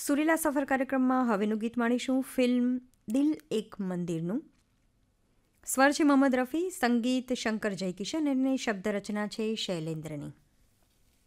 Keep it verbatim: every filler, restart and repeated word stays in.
સુરીલા સફર કાર્યક્રમમાં હવેનું ગીત માણીશું ફિલ્મ દિલ એક મંદિરનું. સ્વર છે મોહમ્મદ રફી, સંગીત શંકર જયકિશન અને શબ્દ રચના છે શૈલેન્દ્રની.